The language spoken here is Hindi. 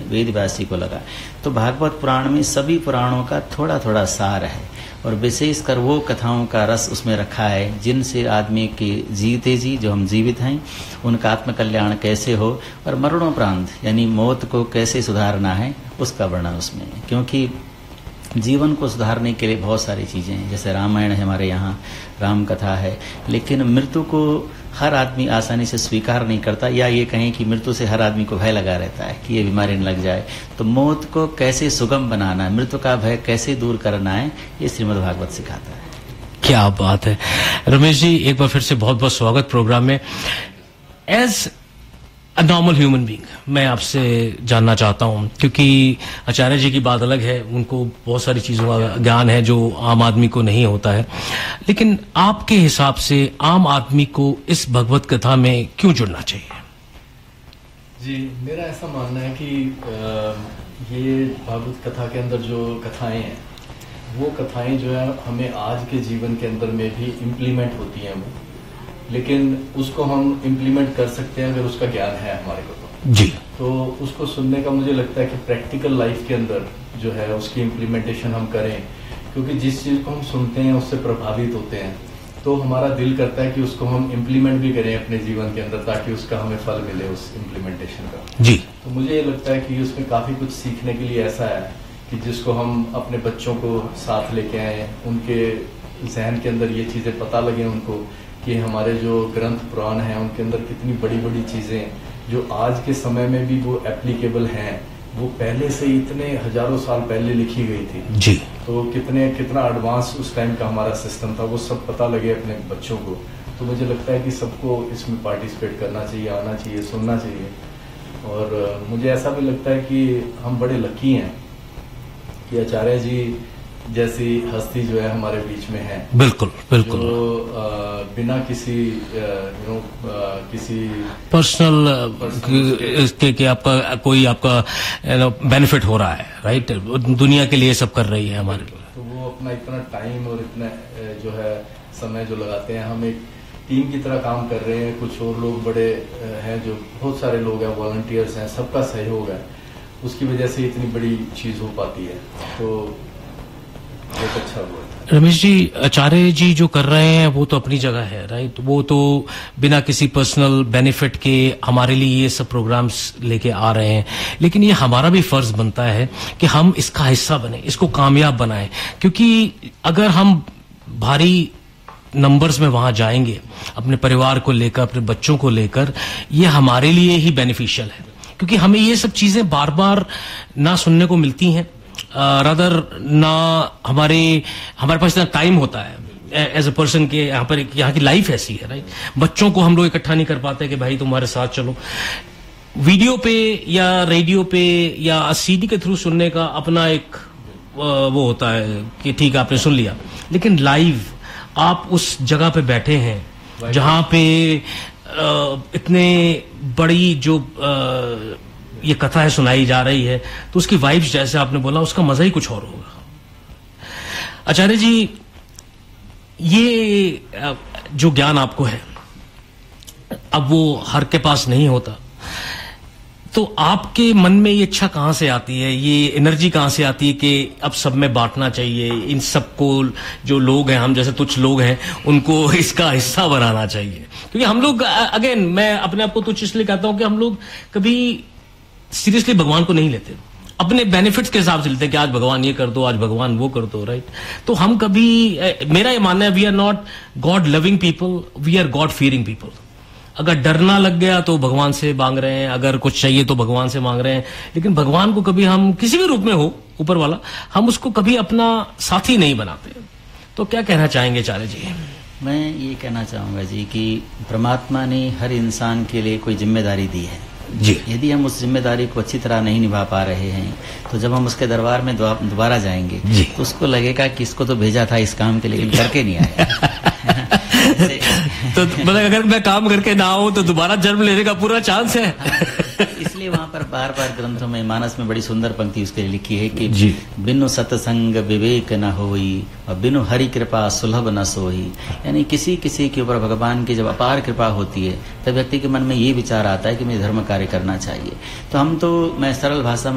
वेद व्यासी को लगा। तो भागवत पुराण में सभी पुराणों का थोड़ा थोड़ा सार है और विशेषकर वो कथाओं का रस उसमें रखा है जिनसे आदमी के जीते जी जो हम जीवित हैं उनका आत्मकल्याण कैसे हो और मरणोपरांत यानी मौत को कैसे सुधारना है उसका वर्णन उसमें है। क्योंकि जीवन को सुधारने के लिए बहुत सारी चीज़ें हैं, जैसे रामायण है हमारे यहाँ, राम कथा है, लेकिन मृत्यु को हर आदमी आसानी से स्वीकार नहीं करता, या ये कहें कि मृत्यु से हर आदमी को भय लगा रहता है कि ये बीमारी न लग जाए। तो मौत को कैसे सुगम बनाना है, मृत्यु का भय कैसे दूर करना है, ये श्रीमद् भागवत सिखाता है। क्या बात है रमेश जी, एक बार फिर से बहुत बहुत स्वागत प्रोग्राम में। As a normal human being मैं आपसे जानना चाहता हूं, क्योंकि आचार्य जी की बात अलग है, उनको बहुत सारी चीजों का ज्ञान है जो आम आदमी को नहीं होता है, लेकिन आपके हिसाब से आम आदमी को इस भगवत कथा में क्यों जुड़ना चाहिए? जी, मेरा ऐसा मानना है कि ये भागवत कथा के अंदर जो कथाएं हैं वो कथाएं जो है हमें आज के जीवन के अंदर में भी इम्प्लीमेंट होती हैं वो, लेकिन उसको हम इम्प्लीमेंट कर सकते हैं अगर उसका ज्ञान है हमारे को जी। तो उसको सुनने का मुझे लगता है कि प्रैक्टिकल लाइफ के अंदर जो है उसकी इम्प्लीमेंटेशन हम करें, क्योंकि जिस चीज को हम सुनते हैं उससे प्रभावित होते हैं तो हमारा दिल करता है कि उसको हम इम्प्लीमेंट भी करें अपने जीवन के अंदर ताकि उसका हमें फल मिले उस इम्प्लीमेंटेशन का। जी। तो मुझे ये लगता है कि उसमें काफी कुछ सीखने के लिए ऐसा है कि जिसको हम अपने बच्चों को साथ लेके आए, उनके जहन के अंदर ये चीजें पता लगे उनको कि हमारे जो ग्रंथ पुराण हैं उनके अंदर कितनी बड़ी बड़ी चीजें जो आज के समय में भी वो एप्लीकेबल हैं, वो पहले से इतने हजारों साल पहले लिखी गई थी जी। तो कितना एडवांस उस टाइम का हमारा सिस्टम था, वो सब पता लगे अपने बच्चों को। तो मुझे लगता है कि सबको इसमें पार्टिसिपेट करना चाहिए, आना चाहिए, सुनना चाहिए। और मुझे ऐसा भी लगता है कि हम बड़े लकी हैं कि आचार्य जी जैसी हस्ती जो है हमारे बीच में है। बिल्कुल बिल्कुल। तो बिना किसी किसी पर्सनल कि आपका कोई आपका बेनिफिट हो रहा है, राइट, दुनिया के लिए सब कर रही है हमारे लिए, तो वो अपना इतना टाइम और इतना जो है समय जो लगाते हैं, हम एक टीम की तरह काम कर रहे हैं। कुछ और लोग बड़े हैं जो बहुत सारे लोग हैं, वॉलंटियर्स हैं, सबका सहयोग है, उसकी वजह से इतनी बड़ी चीज हो पाती है। तो बहुत अच्छा हुआ। रमेश जी, आचार्य जी जो कर रहे हैं वो तो अपनी जगह है, राइट, वो तो बिना किसी पर्सनल बेनिफिट के हमारे लिए ये सब प्रोग्राम्स लेके आ रहे हैं, लेकिन ये हमारा भी फर्ज बनता है कि हम इसका हिस्सा बने, इसको कामयाब बनाएं, क्योंकि अगर हम भारी नंबर्स में वहां जाएंगे अपने परिवार को लेकर, अपने बच्चों को लेकर, ये हमारे लिए ही बेनिफिशियल है, क्योंकि हमें ये सब चीजें बार बार ना सुनने को मिलती हैं, रादर ना हमारे पास इतना टाइम होता है एज अ पर्सन के, यहाँ की लाइफ ऐसी है, राइट। बच्चों को हम लोग इकट्ठा नहीं कर पाते कि भाई तुम्हारे साथ चलो, वीडियो पे या रेडियो पे या सीडी के थ्रू सुनने का अपना एक वो होता है कि ठीक है आपने सुन लिया, लेकिन लाइव आप उस जगह पे बैठे हैं जहां पे इतने बड़ी जो ये कथा है सुनाई जा रही है, तो उसकी वाइब्स जैसे आपने बोला उसका मजा ही कुछ और होगा। आचार्य जी, ये जो ज्ञान आपको है अब वो हर के पास नहीं होता, तो आपके मन में ये इच्छा कहां से आती है, ये एनर्जी कहां से आती है कि अब सब में बांटना चाहिए, इन सबको जो लोग हैं, हम जैसे तुच्छ लोग हैं, उनको इसका हिस्सा बनाना चाहिए? क्योंकि हम लोग, अगेन मैं अपने आप को तुच्छ इसलिए कहता हूं कि हम लोग कभी सीरियसली भगवान को नहीं लेते, अपने बेनिफिट्स के हिसाब से लेते हैं कि आज भगवान ये कर दो, आज भगवान वो कर दो, राइट। तो हम कभी, मेरा ये मानना है, we are not God loving people, we are God fearing people. अगर डरना लग गया तो भगवान से मांग रहे हैं, अगर कुछ चाहिए तो भगवान से मांग रहे हैं, लेकिन भगवान को कभी हम किसी भी रूप में हो, ऊपर वाला, हम उसको कभी अपना साथी नहीं बनाते। तो क्या कहना चाहेंगे आचार्य जी? मैं ये कहना चाहूंगा जी कि परमात्मा ने हर इंसान के लिए कोई जिम्मेदारी दी है जी। यदि हम उस जिम्मेदारी को अच्छी तरह नहीं निभा पा रहे हैं तो जब हम उसके दरबार में दोबारा जाएंगे तो उसको लगेगा कि इसको तो भेजा था इस काम के लिए, लेकिन करके नहीं आया। तो मतलब अगर मैं काम करके ना आऊं तो दोबारा जन्म लेने का पूरा चांस है। इसलिए वहां पर बार बार ग्रंथों में, मानस में बड़ी सुंदर पंक्ति उसके लिए लिखी है कि बिनु सत्संग विवेक न होई और बिनु हरि कृपा सुलभ न सोई। यानी किसी किसी के ऊपर भगवान की जब अपार कृपा होती है तब व्यक्ति के मन में ये विचार आता है कि मुझे धर्म कार्य करना चाहिए। तो हम तो, मैं सरल भाषा में